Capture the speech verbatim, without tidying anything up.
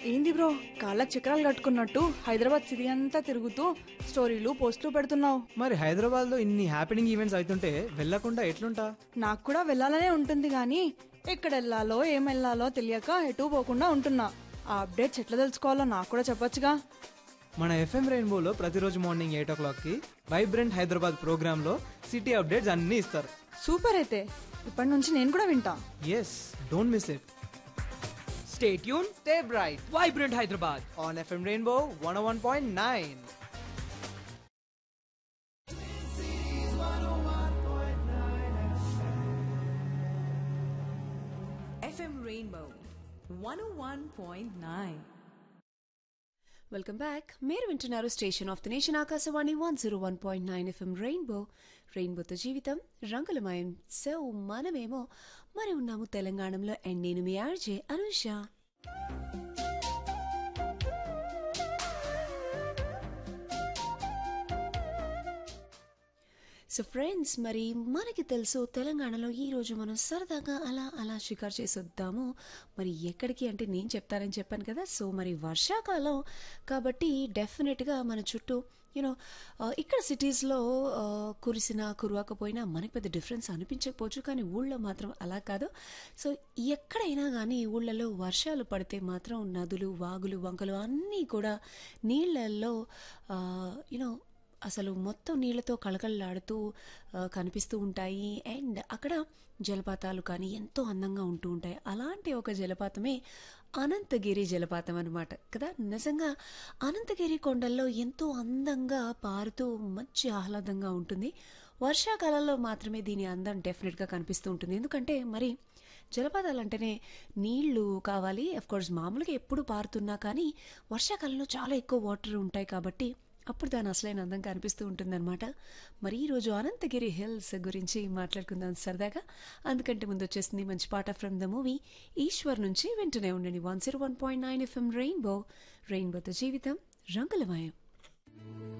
ఏంది బ్రో కాళ్ళకి చక్రాలు కట్టుకున్నట్టు హైదరాబాద్ సిటీ అంతా తిరుగుతూ స్టోరీలు పోస్టులు పెడుతున్నావు. మరి హైదరాబాద్ లో ఇన్ని హ్యాపెనింగ్ ఈవెంట్స్ అవుతుంటే వెళ్ళకుండా ఎట్లుంటా? నాకు కూడా వెళ్ళాలనే ఉంటుంది గానీ ఎక్కడ వెళ్ళాలో ఏం వెళ్ళాలో తెలియక ఎటు పోకుండా ఉంటున్నా. ఆ అప్డేట్స్ ఎట్లా తెలుసుకోవాలో నాకు కూడా చెప్పొచ్చుగా. మన ఎఫ్ఎం రెయిన్బోలో ప్రతిరోజు మార్నింగ్ ఎయిట్ ఓ క్లాక్ కి వైబ్రెంట్ హైదరాబాద్ ప్రోగ్రామ్ లో సిటీ అప్డేట్స్ అన్ని ఇస్తారు. సూపర్ అయితే ఇప్పటి నుంచి నేను కూడా వింటా. Yes, don't miss it. Stay tuned, Stay bright Vibrant Hyderabad. on F M Rainbow one oh one point nine. F M Rainbow one oh one point nine. Welcome back. మీరు వింటున్నారు station of the nation Akashvani one zero one point nine FM rainbow. రెయిన్బోతో జీవితం రంగులమయం. So మనమేమో మరి ఉన్నాము తెలంగాణలో. And నేను మీ ఆర్జే అనుష. సో ఫ్రెండ్స్, మరి మనకి తెలుసు తెలంగాణలో ఈరోజు మనం సరదాగా అలా అలా షికారు చేసొద్దాము. మరి ఎక్కడికి అంటే నేను చెప్తానని చెప్పాను కదా. సో మరి వర్షాకాలం కాబట్టి డెఫినెట్గా మన చుట్టూ యూనో ఇక్కడ సిటీస్లో కురిసిన కురవకపోయినా మనకి పెద్ద డిఫరెన్స్ అనిపించకపోవచ్చు, కానీ ఊళ్ళో మాత్రం అలా కాదు. సో ఎక్కడైనా కానీ ఊళ్ళలో వర్షాలు పడితే మాత్రం నదులు వాగులు వంకలు అన్నీ కూడా నీళ్ళల్లో యూనో అసలు మొత్తం నీళ్లతో కళకళలాడుతూ కనిపిస్తూ ఉంటాయి. అండ్ అక్కడ జలపాతాలు కానీ ఎంతో అందంగా ఉంటూ ఉంటాయి. అలాంటి ఒక జలపాతమే అనంతగిరి జలపాతం అన్నమాట కదా. నిజంగా అనంతగిరి కొండల్లో ఎంతో అందంగా పారుతూ మంచి ఆహ్లాదంగా ఉంటుంది. వర్షాకాలంలో మాత్రమే దీని అందం డెఫినెట్గా కనిపిస్తూ ఉంటుంది. ఎందుకంటే మరి జలపాతాలు అంటేనే నీళ్లు కావాలి. అఫ్కోర్స్ మామూలుగా ఎప్పుడు పారుతున్నా కానీ వర్షాకాలంలో చాలా ఎక్కువ వాటర్ ఉంటాయి కాబట్టి అప్పుడు దాని అసలైన అందంగా అనిపిస్తూ ఉంటుందన్నమాట. మరి ఈరోజు అనంతగిరి హిల్స్ గురించి మాట్లాడుకుందాం సరదాగా. అందుకంటే ముందు వచ్చేసింది మంచి పాట ఫ్రమ్ ద మూవీ ఈశ్వర్ నుంచి. వింటూనే ఉండండి one zero one point nine FM rainbow. రెయిన్బోతో జీవితం రంగులమయం.